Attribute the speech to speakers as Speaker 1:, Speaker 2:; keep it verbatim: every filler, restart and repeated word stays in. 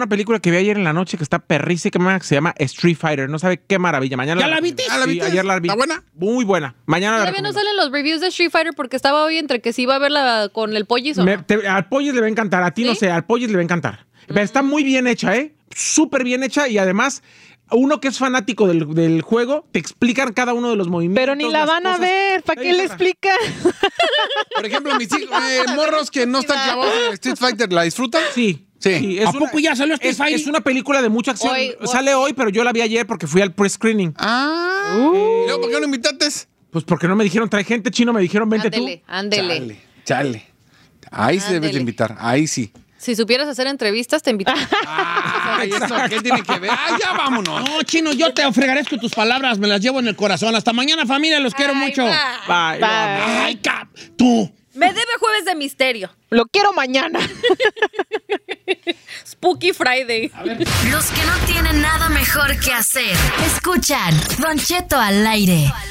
Speaker 1: una película que vi ayer en la noche que está perrísima, que se llama Street Fighter. No sabe qué maravilla. Mañana
Speaker 2: ¿Ya la viste?
Speaker 1: ¿Ya la viste? Sí, ayer la vi.
Speaker 3: ¿Está buena?
Speaker 1: Muy buena. Mañana la
Speaker 4: Todavía no
Speaker 1: recomiendo.
Speaker 4: salen los reviews de Street Fighter porque estaba hoy entre que si iba a verla con el Pollis o
Speaker 1: Me-
Speaker 4: no.
Speaker 1: te- al Pollis le va a encantar. A ti no
Speaker 4: ¿Sí?
Speaker 1: sé, al Pollis le va a encantar. Pero está muy bien hecha, ¿eh? Súper bien hecha y además... Uno que es fanático del, del juego, te explican cada uno de los movimientos.
Speaker 5: Pero ni la
Speaker 1: las
Speaker 5: van a
Speaker 1: cosas.
Speaker 5: ver, ¿para
Speaker 1: Ahí
Speaker 5: qué le
Speaker 1: está.
Speaker 5: explican?
Speaker 3: Por ejemplo, mis hijos, eh, morros que no están clavados en Street Fighter, ¿la disfrutan?
Speaker 1: Sí.
Speaker 3: Sí.
Speaker 1: es
Speaker 2: ¿A poco ya salió Street
Speaker 1: es,
Speaker 2: Fighter?
Speaker 1: es una película de mucha acción.
Speaker 4: Hoy- hoy-
Speaker 1: Sale hoy, pero yo la vi ayer porque fui al pre-screening.
Speaker 3: Ah. ¿Y luego por qué no invitaste?
Speaker 1: Pues porque no me dijeron, trae gente chino, me dijeron, vente
Speaker 4: Ándele,
Speaker 1: tú.
Speaker 4: ándele.
Speaker 3: Chale, chale. Ahí sí debes de
Speaker 4: Ándele.
Speaker 3: invitar, ahí sí.
Speaker 4: Si supieras hacer entrevistas, te invito.
Speaker 3: Ay, ¿eso qué tiene que ver? Ah, ya vámonos.
Speaker 2: No, Chino, yo te ofregarezco tus palabras, me las llevo en el corazón. Hasta mañana, familia, los quiero
Speaker 4: Ay,
Speaker 2: mucho.
Speaker 4: va.
Speaker 1: Bye.
Speaker 5: Bye.
Speaker 2: Ay, cap, tú.
Speaker 4: Me debe jueves de misterio.
Speaker 5: Lo quiero mañana.
Speaker 4: Spooky Friday.
Speaker 6: Los que no tienen nada mejor que hacer. Escuchan Don Cheto al aire.